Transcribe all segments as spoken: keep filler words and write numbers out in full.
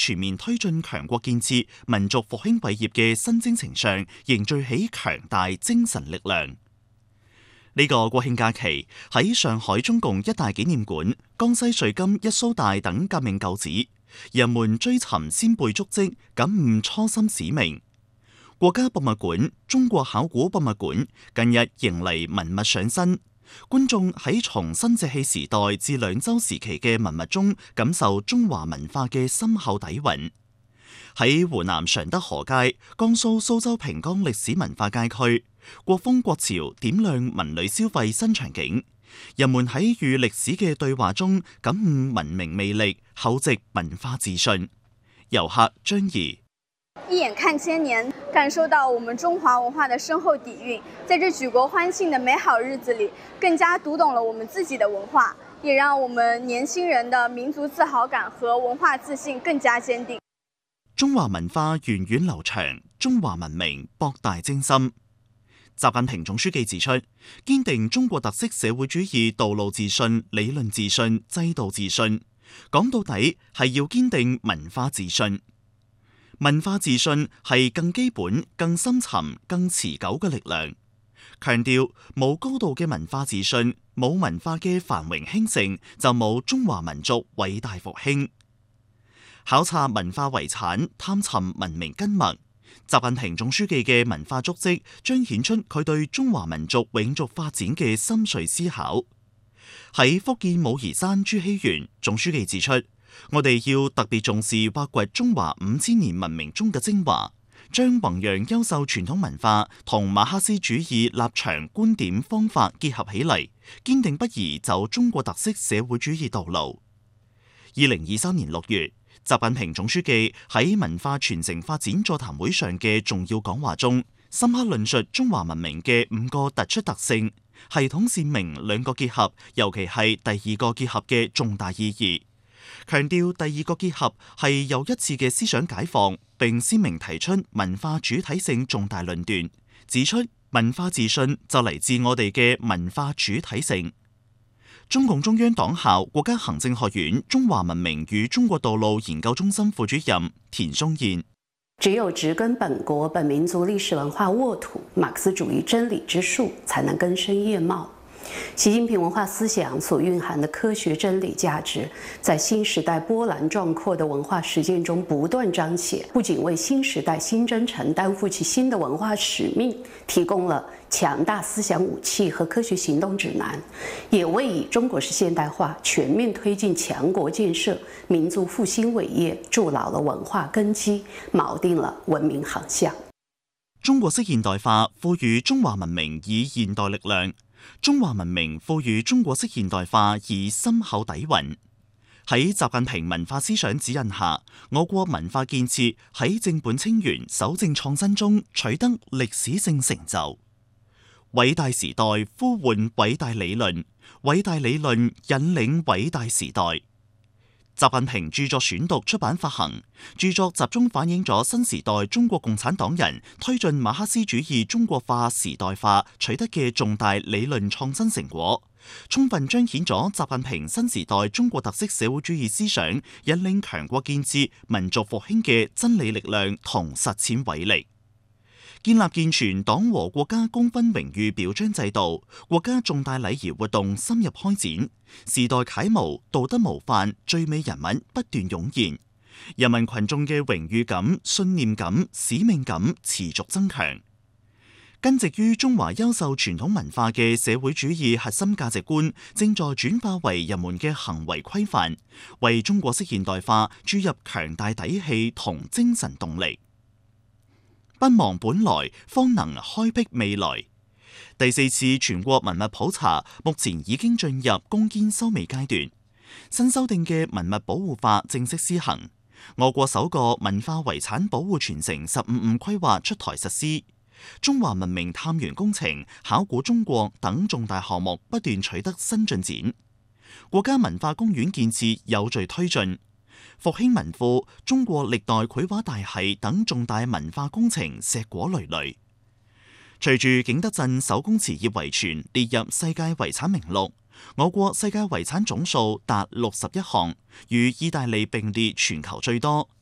全面推進強國建設、民族復興偉業嘅新征程上凝聚起強大精神力量。呢個國慶假期喺上海中共一大紀念館、江西瑞金一蘇大等革命舊址，人們追尋先輩足跡，感悟初心使命。國家博物館、中國考古博物館近日迎嚟文物上新，觀眾喺從新石器時代至兩周時期嘅文物中，感受中華文化嘅深厚底蘊。喺湖南常德河街、江蘇蘇州平江歷史文化街區，國風國潮點亮文旅消費新場景，人們喺與歷史嘅對話中感悟文明魅力、厚植文化自信。遊客張怡： 一眼看千年，感受到我們中華文化的深厚底蘊，在這舉國歡慶的美好日子裏，更加讀懂了我們自己的文化，也讓我們年輕人的民族自豪感和文化自信更加堅定。 中華文化源遠流長，中華文明博大精深。習近平總書記指出，堅定中國特色社會主義道路自信、理論自信、制度自信，講到底係要堅定文化自信。文化自信係更基本、更深沉、更持久嘅力量。強調冇高度嘅文化自信，冇文化嘅繁榮興盛，就冇中華民族偉大復興。考察文化遺產，探尋文明根脈。習近平總書記嘅文化足跡彰顯出佢對中華民族永續發展嘅深邃思考。喺福建武夷山朱熹園，總書記指出，我哋要特別重視挖掘中華五千年文明中嘅精華，將弘揚優秀傳統文化同馬克思主義立場觀點方法結合起嚟，堅定不移走中國特色社會主義道路。二零二三年六月，習近平總書記喺文化傳承發展座談會上嘅重要講話中，深刻論述中華文明嘅五個突出特性，系統鮮明兩個結合，尤其係第二個結合嘅重大意義。強調第二個結合係又一次嘅思想解放，並鮮明提出文化主體性重大論斷，指出文化自信就嚟自我哋嘅文化主體性。中共中央黨校國家行政學院中華文明與中國道路研究中心副主任田松燕： 只有植根本國本民族歷史文化沃土，馬克思主義真理之樹才能根深葉茂。習近平文化思想所蘊含的科學真理價值，在新時代波瀾壯闊的文化實踐中不斷彰顯，不僅為新時代新征程擔負起新的文化使命提供了強大思想武器和科學行動指南，也為以中國式現代化全面推進強國建設、民族復興偉業築牢了文化根基，錨定了文明航向。 中國式現代化賦予中華文明以現代力量，中華文明賦予中國式現代化以深厚底蘊。喺習近平文化思想指引下，我國文化建設喺正本清源、守正創新中取得歷史性成就。偉大時代呼喚偉大理論，偉大理論引領偉大時代。習近平著作選讀出版發行，著作集中反映咗新時代中國共產黨人推進馬克思主義中國化時代化取得嘅重大理論創新成果，充分彰顯咗習近平新時代中國特色社會主義思想引領強國建設、民族復興嘅真理力量同實踐偉力。建立健全黨和國家功勳榮譽表彰制度，國家重大禮儀活動深入開展，時代楷模、道德模範、最美人物不斷湧現，人民群眾嘅榮譽感、信念感、使命感持續增強。根植於中華優秀傳統文化嘅社會主義核心價值觀，正在轉化為人們嘅行為規範，為中國式現代化注入強大底氣同精神動力。不忘本來，方能開闢未來。第四次全國文物普查目前已經進入攻堅收尾階段，新修訂嘅文物保護法正式施行。我國首個文化遺產保護傳承十五五規劃出台實施，中華文明探源工程、考古中國等重大項目不斷取得新進展，國家文化公園建設有序推進。復興文庫、中國歷代繪畫大系等重大文化工程碩果累累。隨住景德鎮手工瓷業遺存列入世界遺產名錄，我國世界遺產總數達六十一項，與意大利並列全球最多。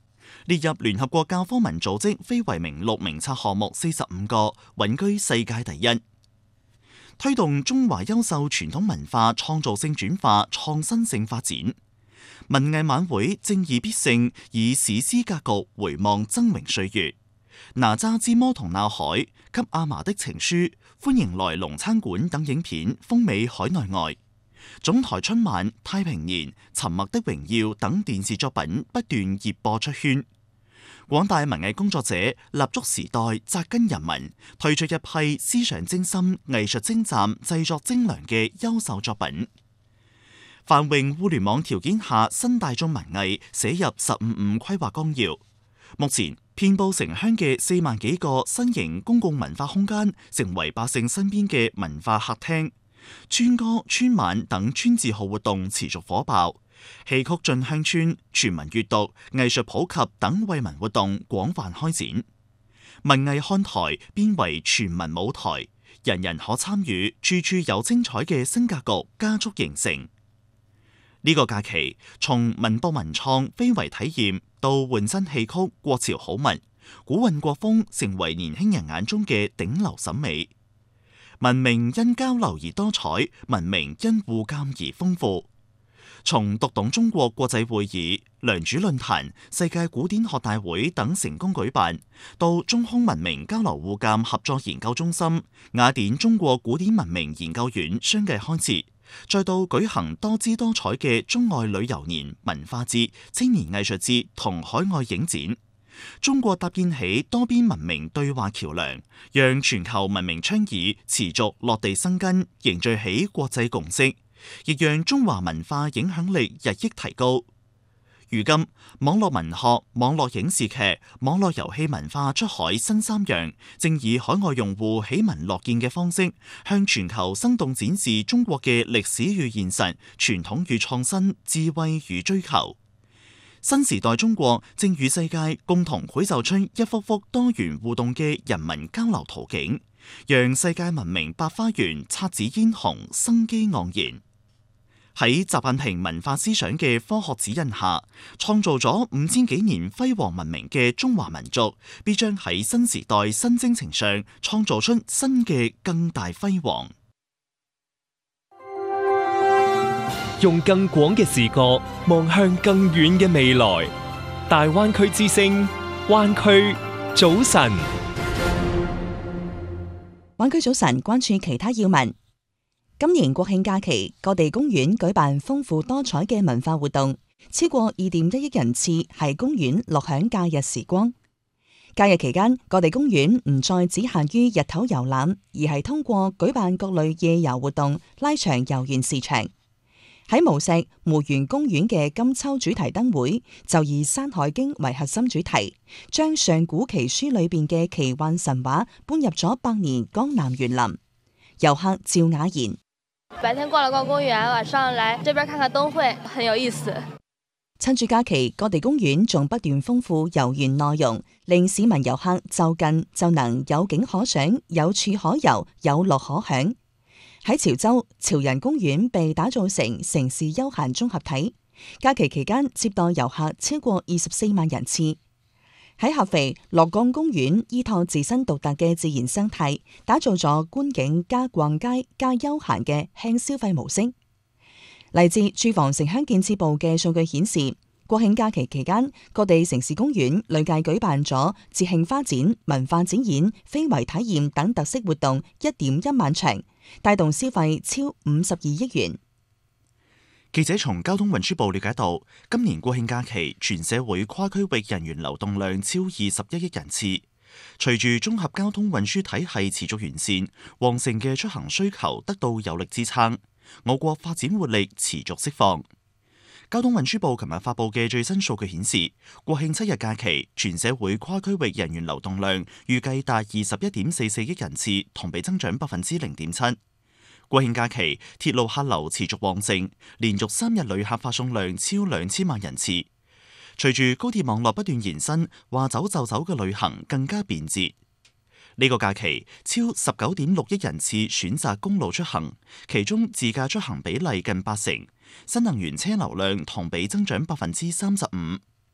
列入聯合國教科文組織非遺名錄名冊項目四十五個，穩居世界第一。推動中華優秀傳統文化創造性轉化、創新性發展。文藝晚會正義必勝，以史詩格局回望崢嶸歲月。哪吒之魔童鬧海、給阿嫲的情書、歡迎來龍餐館等影片風靡海內外。總台春晚、太平年、沉默的榮耀等電視作品不斷熱播出圈。廣大文藝工作者立足時代、扎根人民，推出一批思想精深、藝術精湛、製作精良嘅優秀作品。繁榮互聯網條件下，新大眾文藝寫入十五五規劃綱要。目前遍佈城鄉嘅四萬幾個新型公共文化空間，成為百姓身邊嘅文化客廳。村歌、村晚等村字號活動持續火爆。戲曲進鄉村、全民閱讀、藝術普及等惠民活動廣泛開展，文藝看台變為全民舞台，人人可參與，處處有精彩嘅新格局加速形成。呢個假期，從文博文創非遺體驗到換新戲曲國潮好物，古韻國風成為年輕人眼中嘅頂流審美。文明因交流而多彩，文明因互鑒而豐富。從讀懂中國國際會議、良渚論壇、世界古典學大會等成功舉辦，到中匈文明交流互鑒合作研究中心、雅典中國古典文明研究院相繼開設，再到舉行多姿多彩嘅中外旅遊年、文化節、青年藝術節同海外影展，中國搭建起多邊文明對話橋樑，讓全球文明倡議持續落地生根，凝聚起國際共識，亦讓中華文化影響力日益提高。如今，網絡文學、網絡影視劇、網絡遊戲文化出海新三樣，正以海外用戶喜聞樂見嘅方式，向全球生動展示中國嘅歷史與現實、傳統與創新、智慧與追求。新時代中國正與世界共同繪就出一幅幅多元互動嘅人民交流途徑，讓世界文明百花園姹紫嫣紅、生機盎然。喺習近平文化思想嘅科學指引下，創造咗五千幾年輝煌文明嘅中華民族，必將喺新時代新征程上創造出新嘅更大輝煌。 用更廣嘅視角望向更遠嘅未來，大灣區之聲，灣區早晨。 灣區早晨，關注其他要聞。今年國慶假期，各地公園舉辦豐富多彩嘅文化活動，超過二點一億人次喺公園樂享假日時光。假日期間，各地公園唔再只限於日頭遊覽，而係通過舉辦各類夜遊活動，拉長遊園時長。喺無錫梅園公園嘅金秋主題燈會，就以《山海經》為核心主題，將上古奇書裏邊嘅奇幻神話搬入咗百年江南園林。遊客趙雅賢。 白天逛了逛公園，晚上來這邊看看燈會，很有意思。 趁住假期，各地公園仲不斷豐富遊園內容，令市民遊客就近就能有景可賞、有處可遊、有樂可享。喺潮州，潮人公園被打造成城市休閒綜合體，假期期間接待遊客超過二十四萬人次。喺合肥蘿崗公園，依託自身獨特嘅自然生態，打造咗觀景加逛街加休閒嘅輕消費模式。嚟自住房城鄉建設部嘅數據顯示，國慶假期期間，各地城市公園累計舉辦咗節慶花展、文化展演、非遺體驗等特色活動一點一萬場，帶動消費超五十二億元。 記者從交通運輸部了解到，今年國慶假期全社會跨區域人員流動量超二十一億人次。隨住綜合交通運輸體系持續完善，旺盛嘅出行需求得到有力支撐，我國發展活力持續釋放。交通運輸部琴日發布嘅最新數據顯示，國慶七日假期全社會跨區域人員流動量預計達二十一點四四億人次，同比增長百分之零點七。國慶假期，鐵路客流持續旺盛，連續三日旅客發送量超兩千萬人次。隨住高鐵網絡不斷延伸，話走就走嘅旅行更加便捷。呢個假期，超十九點六億人次選擇公路出行，其中自駕出行比例近八成，新能源車流量同比增長百分之三十五。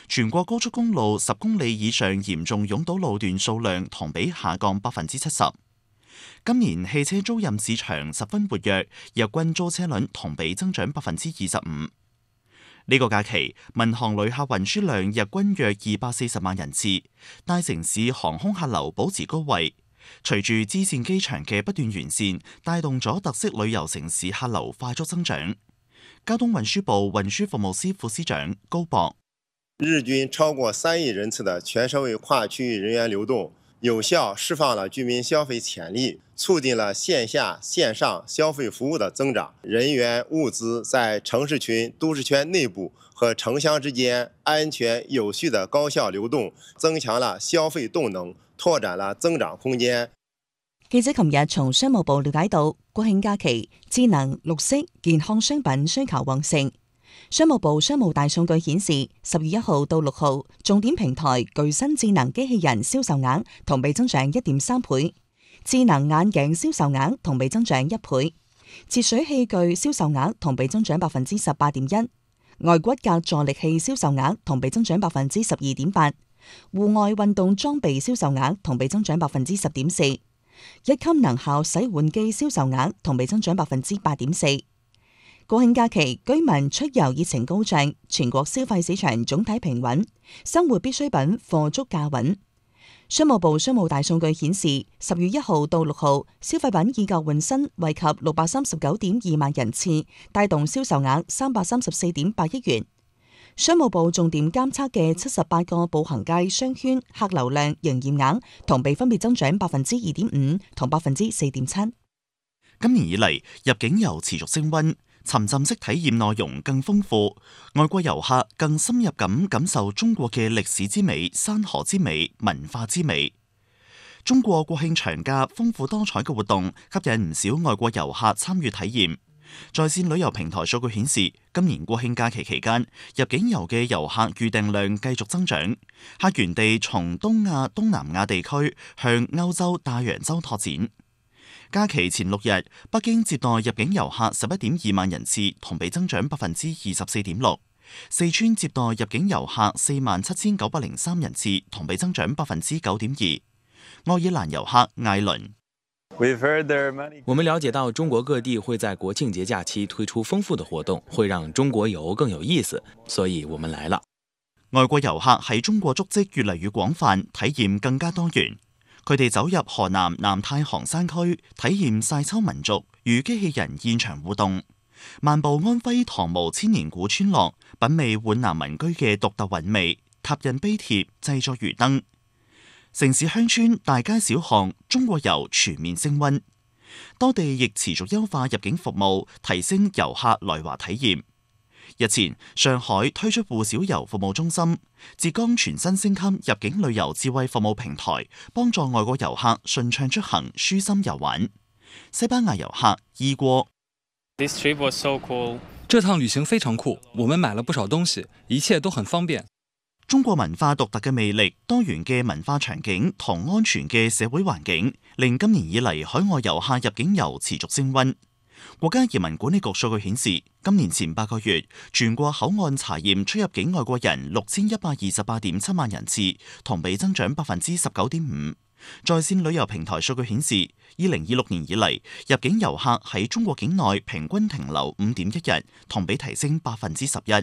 全國高速公路十公里以上嚴重擁堵路段數量同比下降百分之七十。今年汽車租賃市場十分活躍，日均租車輪同比增長百分之二十五。呢個假期，民航旅客運輸量日均約二百四十萬人次，大城市航空客流保持高位。隨住支線機場嘅不斷完善，帶動咗特色旅遊城市客流快速增長。交通運輸部運輸服務司副司長高博： 日均超過三億人次的全社會跨區域人員流動，有效釋放了居民消費潛力，促進了線下線上消費服務的增長。人員物資在城市群、都市圈內部和城鄉之間安全有序的高效流動，增強了消費動能，拓展了增長空間。 記者琴日從商務部了解到，國慶假期智能、綠色、健康商品需求旺盛。商務部商務大數據顯示，十月一號到六號，重點平台具身智能機器人銷售額同比增長一點三倍，智能眼鏡銷售額同比增長一倍，節水器具銷售額同比增長百分之十八點一，外骨骼助力器銷售額同比增長百分之十二點八，戶外運動裝備銷售額同比增長百分之十點四，一級能效洗碗機銷售額同比增長百分之八點四。國慶假期，居民出遊熱情高漲，全國消費市場總體平穩，生活必需品貨足價穩。商務部商務大數據顯示，十月一號到六號，消費品以舊換新惠及六百三十九點二萬人次，帶動銷售額三百三十四點八億元。商務部重點監測嘅七十八個步行街商圈客流量營業額同比分別增長百分之二點五同百分之四點七。 今年以嚟，入境遊持續升溫。沉浸式體驗內容更豐富，外國遊客更深入咁感受中國嘅歷史之美、山河之美、文化之美。中國國慶長假豐富多彩嘅活動吸引唔少外國遊客參與體驗。在線旅遊平台數據顯示，今年國慶假期期間，入境遊嘅遊客預訂量繼續增長，客源地從東亞、東南亞地區向歐洲、大洋洲拓展。假期前六日，北京接待入境遊客十一點二萬人次，同比增長百分之二十四點六；四川接待入境遊客四萬七千九百零三人次，同比增長百分之九點二。愛爾蘭遊客艾倫： 我們了解到中國各地會在國慶節假期推出豐富的活動，會讓中國遊更有意思，所以我們來了。 外國遊客喺中國足跡越嚟越廣泛，體驗更加多元。佢哋走入河南南太行山區，體驗晒秋民族與機器人現場互動，漫步安徽唐墓千年古村落，品味皖南民居嘅獨特韻味，拓印碑帖，製作魚燈。城市鄉村大街小巷，中國遊全面升溫。多地亦持續優化入境服務，提升遊客來華體驗。日前，上海推出戶小遊服務中心，浙江全新升級入境旅遊智慧服務平台，幫助外國遊客順暢出行、舒心遊玩。西班牙遊客伊國： This trip was so cool. 這趟旅行非常酷，我們買了不少東西，一切都很方便。 中國文化獨特嘅魅力、多元嘅文化場景同安全嘅社會環境，令今年以嚟海外遊客入境遊持續升溫。國家移民管理局數據顯示，今年前八個月，全國口岸查驗出入境外國人六千一百二十八點七萬人次，同比增長百分之十九點五。在線旅遊平台數據顯示，二零二六年以嚟，入境遊客喺中國境內平均停留五點一日，同比提升百分之十一。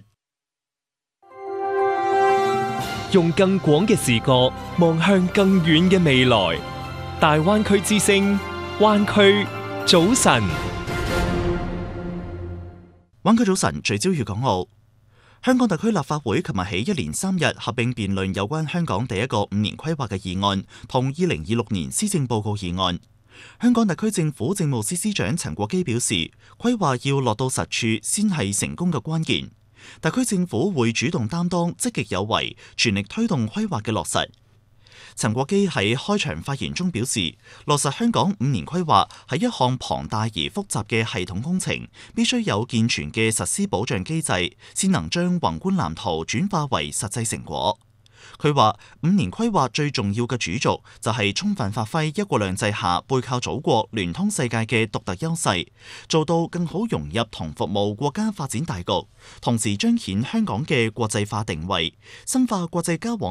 用更廣嘅視角望向更遠嘅未來，大灣區之聲，灣區早晨。 灣區早晨聚焦粵港澳。香港特區立法會琴日起一連三日合併辯論有關香港第一個五年規劃嘅議案同二零二六年施政報告議案。香港特區政府政務司司長陳國基表示，規劃要落到實處先係成功嘅關鍵。特區政府會主動擔當，積極有為，全力推動規劃嘅落實。陳國基喺開場發言中表示，落實香港五年規劃係一項龐大而複雜嘅系統工程，必須有健全嘅實施保障機制，先能將宏觀藍圖轉化為實際成果。 佢話五年規劃最重要嘅主軸就係充分發揮一國兩制下背靠祖國、聯通世界嘅獨特優勢，做到更好融入同服務國家發展大局，同時彰顯香港嘅國際化定位，深化國際交往